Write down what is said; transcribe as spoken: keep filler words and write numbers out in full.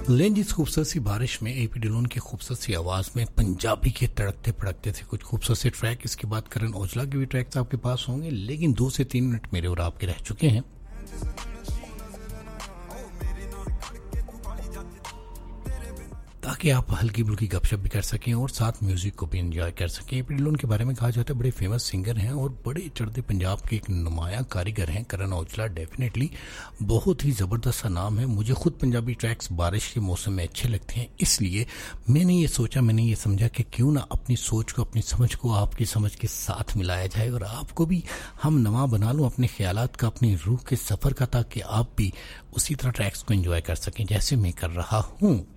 Length इस खूबसूरत सी बारिश में एपी डिलोन की खूबसूरत सी आवाज में पंजाबी के तड़कते भड़कते थे कुछ खूबसूरत से ट्रैक। इसके बाद करण औजला के भी ट्रैक्स आपके पास होंगे, लेकिन दो से तीन मिनट मेरे और आपके रह चुके हैं। ताकि आप हल्की बुल्की गपशप भी कर सकें और साथ म्यूजिक को भी एंजॉय कर सकें। एपी डिलोन के बारे में कहा जाता है बड़े फेमस सिंगर हैं और बड़े चढ़ते पंजाब के एक नुमाया कारीगर हैं। करण औजला डेफिनेटली बहुत ही ज़बरदस्त सा नाम है। मुझे खुद पंजाबी ट्रैक्स बारिश के मौसम में अच्छे लगते हैं, इसलिए मैंने ये सोचा, मैंने ये समझा कि क्यों ना अपनी सोच को, अपनी समझ को आपकी समझ के साथ मिलाया जाए और आपको भी हम नवा बना लूँ अपने ख्यालात का, अपनी रूह के सफ़र का, ताकि आप भी उसी तरह ट्रैक्स को एंजॉय कर सकें जैसे मैं कर रहा हूँ।